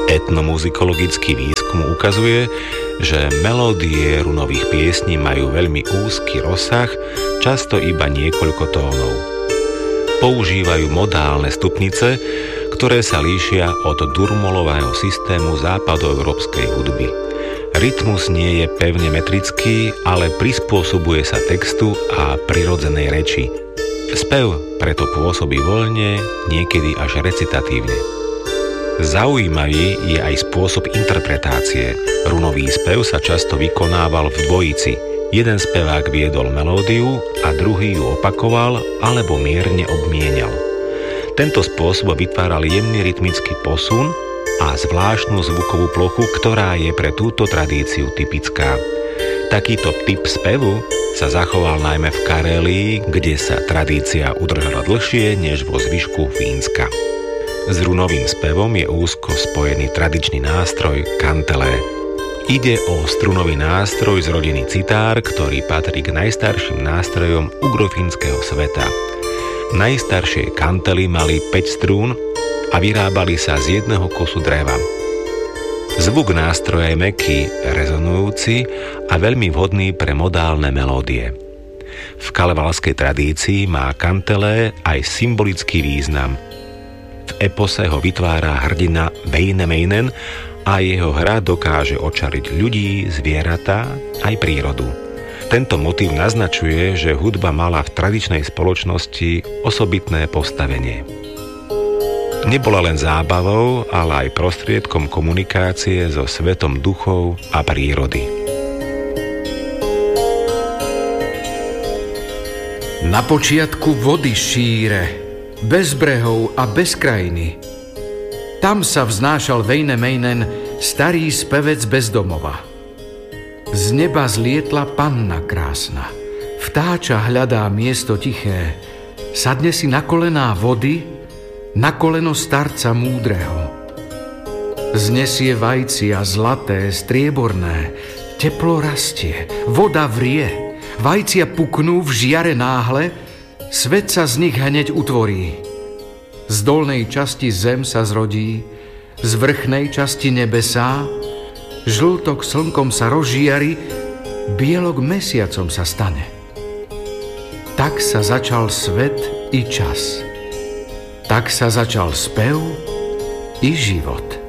Etnomuzikologický výskum ukazuje, že melódie runových piesní majú veľmi úzky rozsah, často iba niekoľko tónov. Používajú modálne stupnice, ktoré sa líšia od durmolového systému západoeurópskej hudby. Rytmus nie je pevne metrický, ale prispôsobuje sa textu a prirodzenej reči. Spev preto pôsobí voľne, niekedy až recitatívne. Zaujímavý je aj spôsob interpretácie. Runový spev sa často vykonával v dvojici. Jeden spevák viedol melódiu a druhý ju opakoval alebo mierne obmienial. Tento spôsob vytváral jemný rytmický posun a zvláštnu zvukovú plochu, ktorá je pre túto tradíciu typická. Takýto typ spevu sa zachoval najmä v Karélii, kde sa tradícia udržala dlhšie než vo zvyšku Fínska. S runovým spevom je úzko spojený tradičný nástroj kantelé. Ide o strunový nástroj z rodiny citár, ktorý patrí k najstarším nástrojom ugrofínskeho sveta. Najstaršie kantely mali 5 strún a vyrábali sa z jedného kusu dreva. Zvuk nástroja je mäkký, rezonujúci a veľmi vhodný pre modálne melódie. V kalevalskej tradícii má kantelé aj symbolický význam. V epose ho vytvára hrdina Väinämöinen a jeho hra dokáže očariť ľudí, zvieratá aj prírodu. Tento motív naznačuje, že hudba mala v tradičnej spoločnosti osobitné postavenie. Nebola len zábavou, ale aj prostriedkom komunikácie so svetom duchov a prírody. Na počiatku vody šíre, bez brehov a bez krajiny. Tam sa vznášal Väinämöinen, starý spevec bez domova. Z neba zlietla panna krásna. Vtáča hľadá miesto tiché. Sadne si na kolená vody, na koleno starca múdreho. Znesie vajcia zlaté, strieborné, teplo rastie, voda vrie, vajcia puknú v žiare náhle, svet sa z nich hneď utvorí. Z dolnej časti zem sa zrodí, z vrchnej časti nebesá, žltok slnkom sa rozžiari, bielok mesiacom sa stane. Tak sa začal svet i čas. Tak sa začal spev i život.